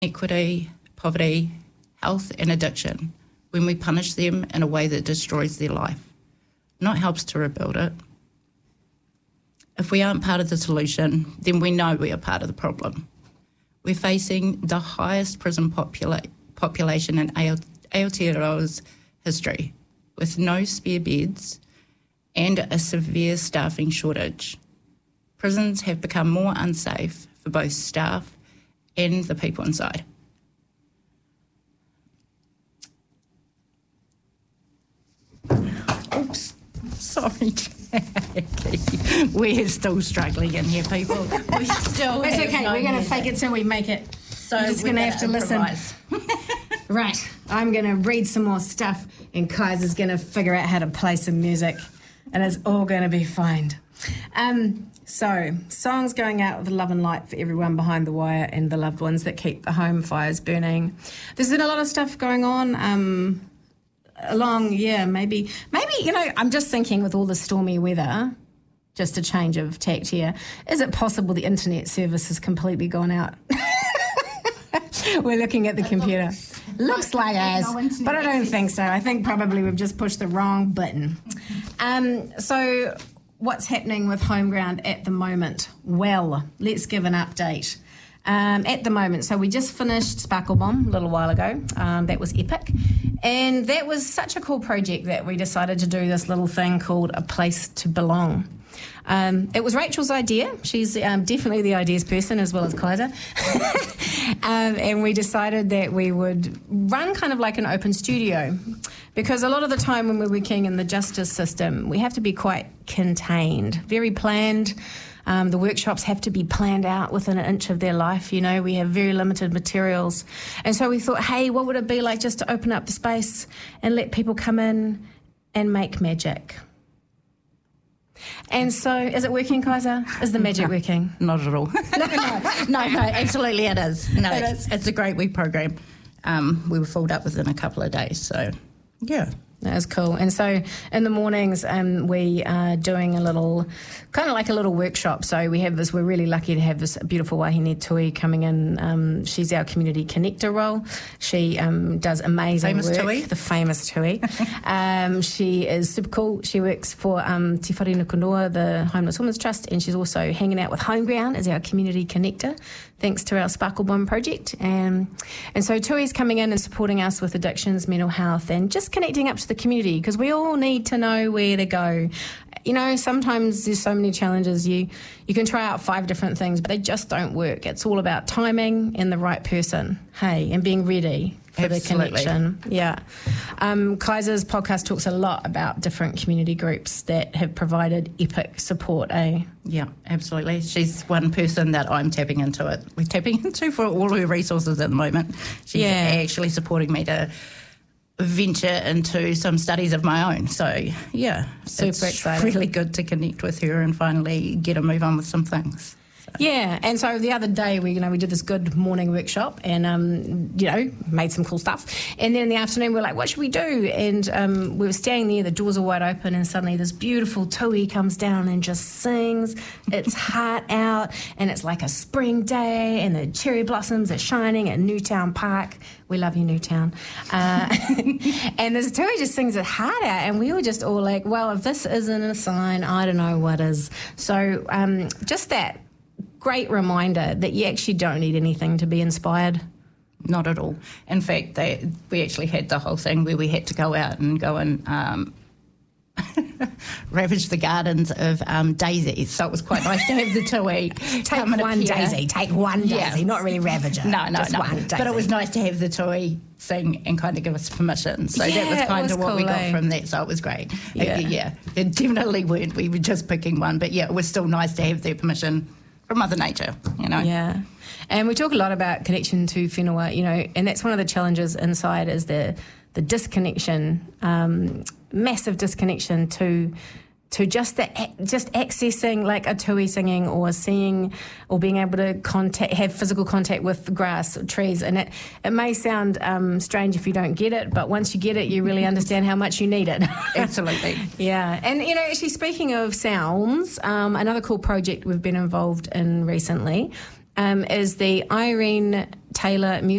equity, poverty, health and addiction when we punish them in a way that destroys their life, not helps to rebuild it. If we aren't part of the solution, then we know we are part of the problem. We're facing the highest prison population in Aotearoa's history, with no spare beds and a severe staffing shortage. Prisons have become more unsafe for both staff and the people inside. Oops, sorry, Jackie. We're still struggling in here, people. We still It's okay, we're going to fake it till we make it. So we're just going to have to improvise. listen. Right, I'm going to read some more stuff and Kaiser's going to figure out how to play some music and it's all going to be fine. So, songs going out with love and light for everyone behind the wire and the loved ones that keep the home fires burning. There's been a lot of stuff going on maybe, I'm just thinking with all the stormy weather, just a change of tact here, is it possible the internet service has completely gone out? We're looking at the computer. Looks like as, but I don't think so. I think probably we've just pushed the wrong button. So what's happening with Homeground at the moment? Well, let's give an update. At the moment, so we just finished Sparkle Bomb a little while ago. That was epic. And that was such a cool project that we decided to do this little thing called A Place to Belong. It was Rachel's idea. She's definitely the ideas person as well as Kaiser. And we decided that we would run kind of like an open studio because a lot of the time when we're working in the justice system, we have to be quite contained, very planned. The workshops have to be planned out within an inch of their life. You know, we have very limited materials. And so we thought, hey, what would it be like just to open up the space and let people come in and make magic? And so, is it working, Kaiser? Is the magic working? Not at all. No, absolutely it is. No, it's a great week program. We were filled up within a couple of days, so yeah. That is cool. And so in the mornings, we are doing a little, kind of like a little workshop. So we're really lucky to have this beautiful wahine Tui coming in. She's our community connector role. She does amazing famous work. Tui. The famous Tui. She is super cool. She works for Te Whare Nukunoa, the Homeless Women's Trust, and she's also hanging out with Homeground as our community connector, thanks to our Sparkle Bomb project. And so Tui's coming in and supporting us with addictions, mental health, and just connecting up to the community because we all need to know where to go. You know, sometimes there's so many challenges. You can try out 5 different things, but they just don't work. It's all about timing and the right person, and being ready for Absolutely. the connection. Yeah. Kaiser's podcast talks a lot about different community groups that have provided epic support, Yeah, absolutely. She's one person that I'm tapping into it. We're tapping into for all her resources at the moment. She's actually supporting me to venture into some studies of my own. So, yeah, super exciting. It's really good to connect with her and finally get a move on with some things. Yeah, and so the other day we did this good morning workshop and made some cool stuff. And then in the afternoon we're like, what should we do? And we were standing there, the doors are wide open, and suddenly this beautiful Tui comes down and just sings its heart out, and it's like a spring day, and the cherry blossoms are shining at Newtown Park. We love you, Newtown. And this Tui just sings its heart out, and we were just all like, well, if this isn't a sign, I don't know what is. So just that great reminder that you actually don't need anything to be inspired. Not at all. In fact, we actually had the whole thing where we had to go out and ravage the gardens of daisies. So it was quite nice to have the Tui Take one daisy, not really ravage it. No. One daisy. But it was nice to have the Tui sing and kind of give us permission. So that was kind of what we got from that. So it was great. Yeah. It definitely weren't. We were just picking one. But yeah, it was still nice to have their permission from Mother Nature, Yeah. And we talk a lot about connection to whenua, and that's one of the challenges inside is the disconnection, massive disconnection to just accessing like a Tui singing or seeing or being able to have physical contact with grass or trees. And it may sound strange if you don't get it, but once you get it, you really understand how much you need it. Absolutely. Yeah. And, actually speaking of sounds, another cool project we've been involved in recently is the Irene Taylor, music